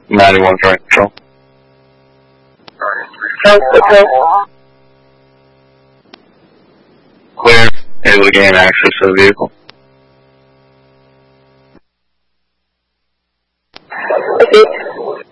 91 Joint Control. Clear. Able to gain access to the vehicle. Okay.